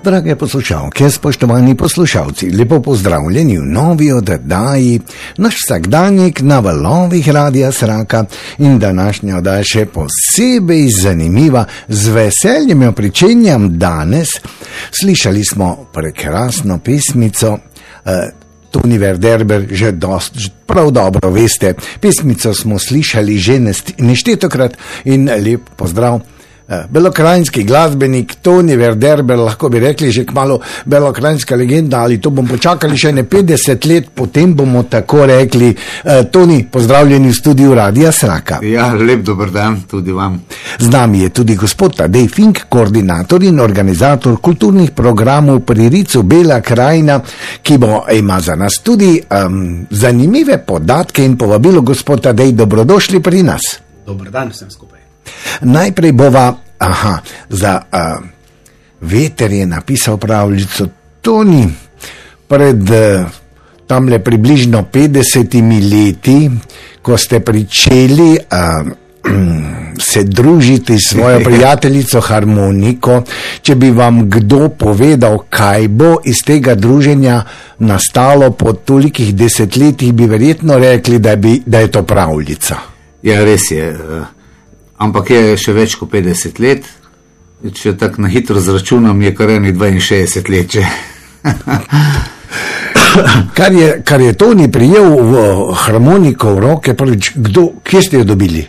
Drage poslušalke, spoštovani poslušalci, lepo pozdravljeni v novi oddaji, naš vsakdanjik na valovih Radia Sraka in današnja oddaja še posebej zanimiva. Z veseljem jo pričenjam danes. Slišali smo prekrasno pesmico, Toni Verderber, že prav dobro veste, pesmico smo slišali že neštetokrat in lep pozdrav. Belokranjski glasbenik Toni Verderber, lahko bi rekli že kmalu belokranjska legenda, ali to bomo počakali še ne 50 let, potem bomo tako rekli. Toni, pozdravljeni v studiu Radia Sraka. Ja, lep dober dan tudi vam. Z nami je tudi gospod Tadej Fink, koordinator in organizator kulturnih programov pri Ricu Bela krajina, ki ima za nas tudi zanimive podatke in povabilo. Gospod Tadej, dobrodošli pri nas. Dober dan vsem skupaj. Najprej bova, za veter je napisal pravljico. Toni, pred tamle približno 50 leti, ko ste pričeli se družiti s svojo prijateljico harmoniko, če bi vam kdo povedal, kaj bo iz tega druženja nastalo po tolikih desetletjih, bi verjetno rekli, da je to pravljica. Ja, res je. Ampak je še več kot 50 let, če tako na hitro zračunam, je kar 62 let že. Kar je Toni prijel v harmoniko v roke, prvič, kje ste jo dobili?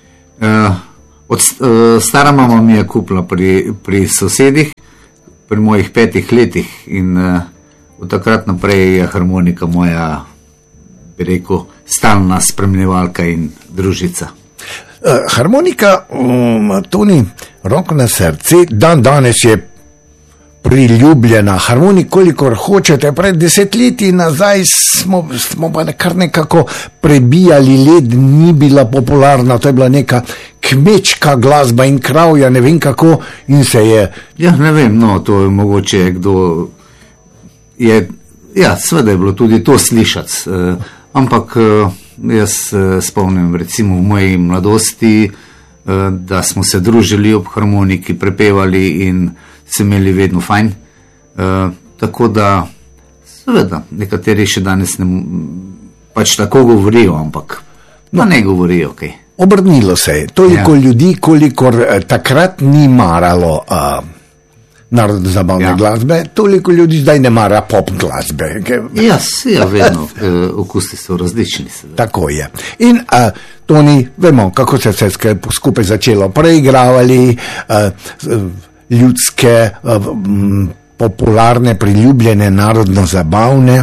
Stara mama mi je kupila pri sosedih, pri mojih 5 letih in od takrat naprej je harmonika moja, bi rekel, stalna spremljevalka in družica. Harmonika, Toni, roko na srce, danes je priljubljena. Harmonik, kolikor hočete, pred desetletji nazaj smo pa kar nekako prebijali led, ni bila popularna, to je bila neka kmečka glasba in kravja, ne vem kako, in se je... Ja, ne vem, no, to je mogoče, kdo je... Ja, seveda je bilo tudi to slišati, ampak... Jaz spomnim recimo v moji mladosti, da smo se družili ob harmoniki, prepevali in se imeli vedno fajn. Tako da, seveda, nekateri še danes pač tako govorijo, ampak ne govorijo, kaj. Obrnilo se je toliko ljudi, kolikor takrat ni maralo narodno-zabavne glasbe, toliko ljudi zdaj ne mara pop glasbe. Ja, vedno, okusi so različni. Tako je. In Toni, vemo, kako se vse skupaj začelo. Preigravali ljudske, popularne, priljubljene, narodno-zabavne.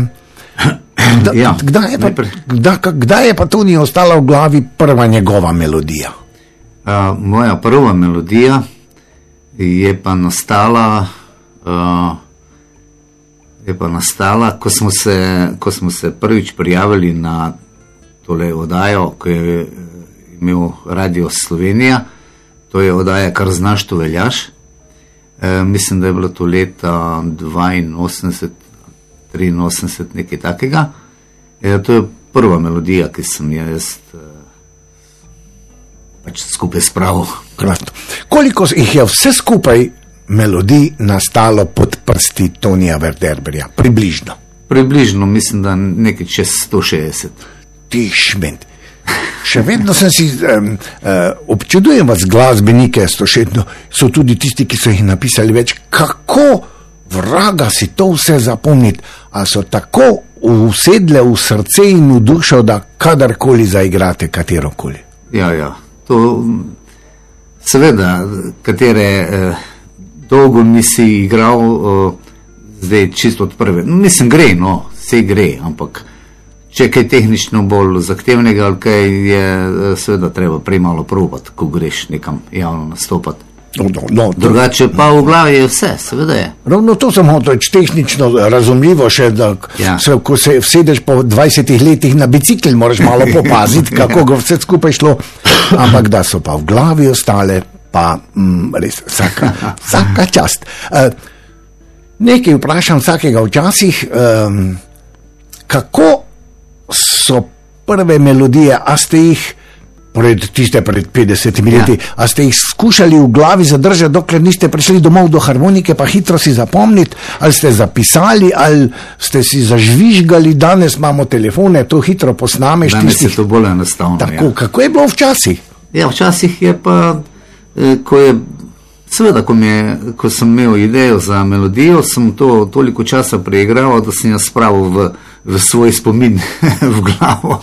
Kdaj je pa Toni ostala v glavi prva njegova melodija? Moja prva melodija je pa nastala, ko smo se prvič prijavili na tole oddajo, ko je imel Radio Slovenija. To je oddaja Kar znaš, to veljaš. Mislim, da je bilo to leta 82, 83, nekaj takega. To je prva melodija, ki sem jaz pač skupaj spravil. Krasno. Koliko jih je vse skupaj melodij nastalo pod prsti Tonija Verderberja? Približno. Približno, mislim, da nekaj čez 160. Ti šment. Še vedno sem si občudujem vas glasbenike, so tudi tisti, ki so jih napisali več. Kako vraga si to vse zapomniti? A so tako usedle v srce in v dušo, da kadarkoli zaigrate katerokoli? Ja. To, seveda, katere dolgo nisi igral, zdaj čisto od prve. Mislim, gre, vse gre, ampak če kaj tehnično bolj zahtevnega, ali kaj je seveda treba prej malo probati, ko greš nekam javno nastopati. Drugače pa v glavi je vse, seveda je. Ravno to sem hotel, tehnično razumljivo še, da ko se vsedeš po 20 letih na bicikl, moraš malo popaziti, kako ga vse skupaj šlo, ampak da so pa v glavi ostale, pa res vsaka čast. Nekaj vprašam vsakega včasih, kako so prve melodije, a ste jih pred 50 leti. A ste jih skušali v glavi zadržati, dokler niste prišli domov do harmonike, pa hitro si zapomniti, ali ste zapisali, ali ste si zažvižgali, danes imamo telefone, to hitro posnameš. Danes je to bolj enostavno. Tako, kako je bilo včasih? Ja, včasih je pa, ko sem imel idejo za melodijo, sem to toliko časa preigraval, da sem jo spravil v svoj spomin v glavo.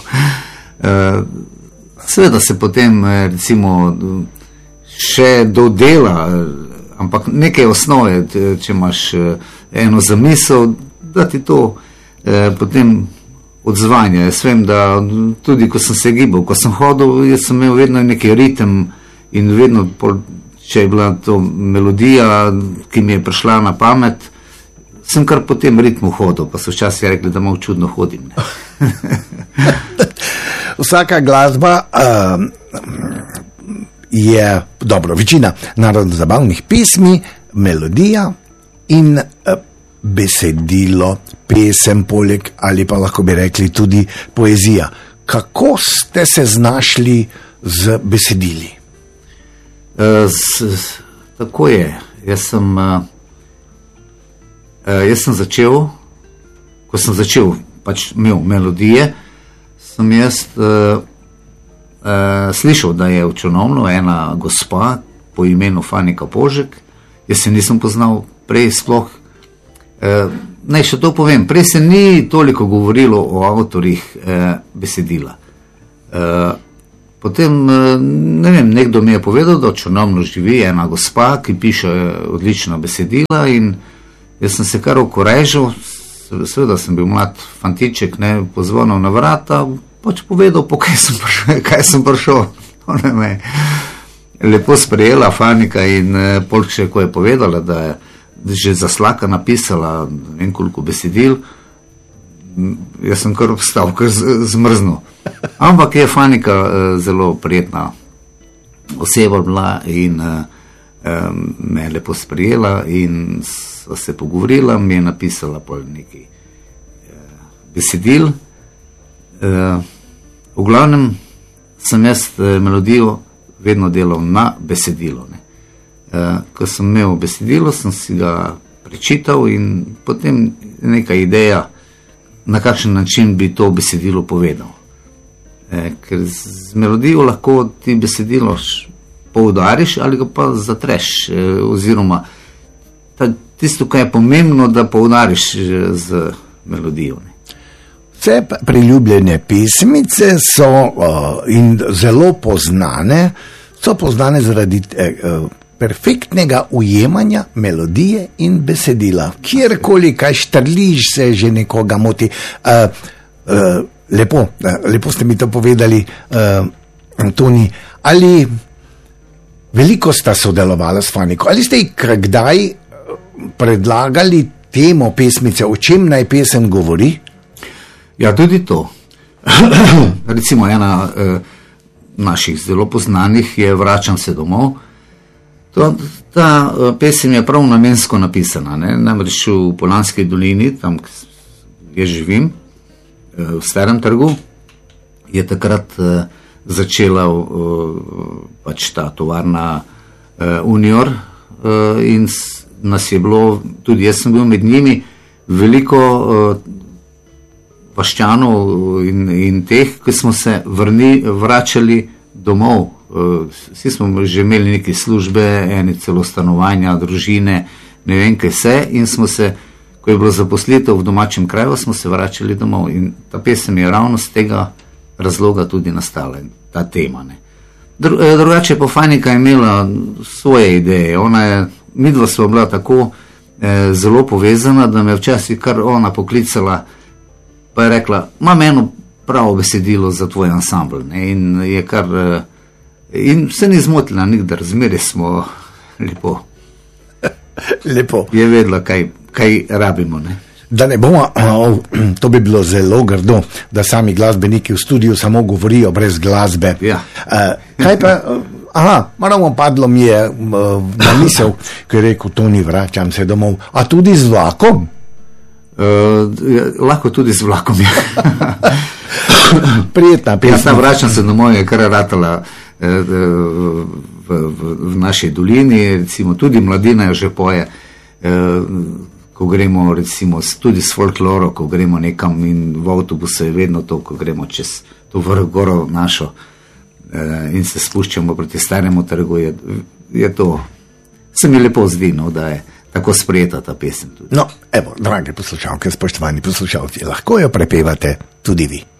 Seveda se potem recimo še dodela, ampak nekaj osnove, če imaš eno zamisel, da ti to potem odzvanja. Jaz vem, da tudi ko sem se gibal, ko sem hodil, jaz sem imel vedno neki ritem in vedno, če je bila to melodija, ki mi je prišla na pamet, sem kar po tem ritmu hodil, pa so včasih rekli, da malo čudno hodim. Vsaka glasba je, dobro, večina narodno-zabavnih pesmi, melodija in besedilo, pesem poleg, ali pa lahko bi rekli tudi poezija. Kako ste se znašli z besedili? Tako je. Jaz sem začel, ko sem začel, pač imel melodije, sem jaz slišal, da je v Črnomlju ena gospa po imenu Fanika Požek. Jaz se nisem poznal prej sploh. Naj še to povem, prej se ni toliko govorilo o avtorjih besedila. Potem, ne vem, nekdo mi je povedal, da v Črnomlju živi ena gospa, ki piše odlična besedila, in jaz sem se kar okorežil. Seveda sem bil mlad fantiček, pozvonil na vrata, pač povedal, po kaj sem prišel. Ona me je lepo sprejela, Fanika, in pol še, ko je povedala, da je že za Slaka napisala vem koliko besedil, jaz sem kar obstal, kar zmrznil. Ampak je Fanika zelo prijetna oseba bila in me je lepo sprejela in sva se pogovorila, mi je napisala pol nekaj besedil. V glavnem sem jaz melodijo vedno delal na besedilo. Ko sem imel besedilo, sem si ga prečital in potem neka ideja, na kakšen način bi to besedilo povedal. Ker z melodijo lahko ti besedilo poudariš ali ga pa zatreš, oziroma tisto, kar je pomembno, da poudariš z melodijo. Vse priljubljene pesmice so in zelo poznane, so poznane zaradi perfektnega ujemanja melodije in besedila. Kjerkoli kaj štrliš, se že nekoga moti. Lepo ste mi to povedali, Antoni. Ali veliko sta sodelovala s Faniko? Ali ste kdaj predlagali temo pesmice, o čem naj pesem govori? Ja, tudi to. Recimo ena naših zelo poznanih je Vračam se domov. Ta pesem je prav namensko napisana. Namreč v Poljanski dolini, tam kjer živim, v Starem trgu, je takrat začela pač ta tovarna Unior in nas je bilo, tudi jaz sem bil med njimi, veliko vaščanov in teh, ki smo se vračali domov. Vsi smo že imeli neke službe, eni celo stanovanja, družine, ne vem kaj vse, in smo se, ko je bilo zaposlitev v domačem kraju, smo se vračali domov. In ta pesem je ravno z tega razloga tudi nastala, ta tema. Drugače pa Fanika je imela svoje ideje. Midva sva bila tako zelo povezana, da me včasih kar ona poklicala, pa je rekla, imam eno pravo besedilo za tvoj ansambl. In je kar... In se ni zmotila nikdar, zmeraj smo lepo. Je vedela, kaj rabimo. Da ne bomo, to bi bilo zelo grdo, da sami glasbeniki v studiu samo govorijo brez glasbe. Ja. Kaj pa... Ravno padlo mi je na misel, ko je rekel Toni, vračam se domov. A tudi z vlakom? Lahko tudi z vlakom, ja. Prijetna pesem. Jaz vračam se na moje, kar je ratala v naši dolini, recimo tudi mladina jo že poje, ko gremo recimo tudi s folkloro, ko gremo nekam in v avtobusu je vedno to, ko gremo čez to vrh goro našo in se spuščamo proti Staremu trgu, je to, se mi lepo zdi, no, da je tako sprejeta ta pesem tudi. No, evo, drage poslušalke, spoštovani poslušalci, lahko jo prepevate tudi vi.